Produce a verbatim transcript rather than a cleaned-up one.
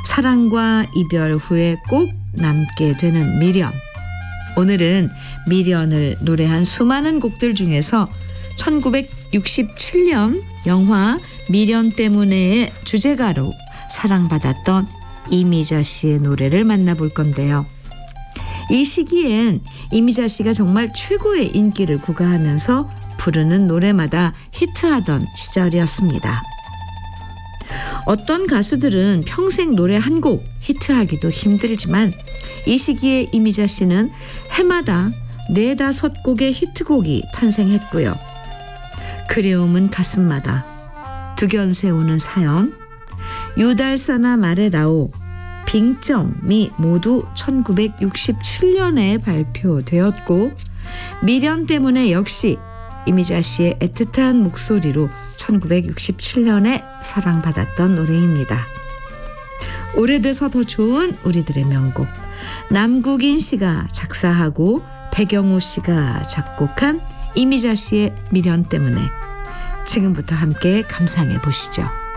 사랑과 이별 후에 꼭 남게 되는 미련. 오늘은 미련을 노래한 수많은 곡들 중에서 천구백육십칠 년 영화 미련 때문에의 주제가로 사랑받았던 이미자 씨의 노래를 만나볼 건데요. 이 시기엔 이미자 씨가 정말 최고의 인기를 구가하면서 부르는 노래마다 히트하던 시절이었습니다. 어떤 가수들은 평생 노래 한 곡 히트하기도 힘들지만 이 시기에 이미자 씨는 해마다 네다섯 곡의 히트곡이 탄생했고요. 그리움은 가슴마다, 두견 세우는 사연, 유달사나 말해다오, 빙점이 모두 천구백육십칠 년에 발표되었고 미련 때문에 역시 이미자 씨의 애틋한 목소리로 천구백육십칠 년에 사랑받았던 노래입니다. 오래돼서 더 좋은 우리들의 명곡, 남국인 씨가 작사하고 백영호 씨가 작곡한 이미자 씨의 미련 때문에 지금부터 함께 감상해 보시죠.